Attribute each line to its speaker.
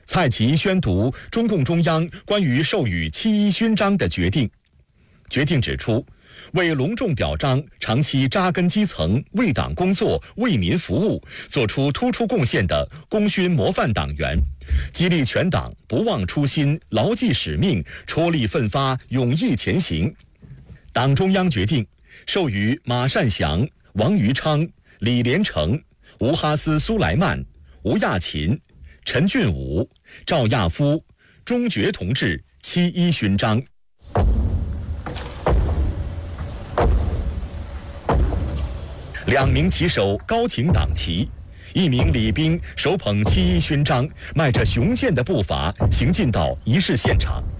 Speaker 1: 蔡奇宣读中共中央关于授予7·1勋章的决定。决定指出，为隆重表彰长期扎根基层、为党工作、为民服务，做出突出贡献的功勋模范党员，激励全党不忘初心、牢记使命、踔厉奋发、勇毅前行。党中央决定授予马善祥、王余昌、李连成、吴哈斯苏莱曼、吴亚勤、陈俊武、赵亚夫、钟觉同志7·1勋章。2名旗手高擎党旗，1名礼兵手捧7·1勋章，迈着雄健的步伐行进到仪式现场。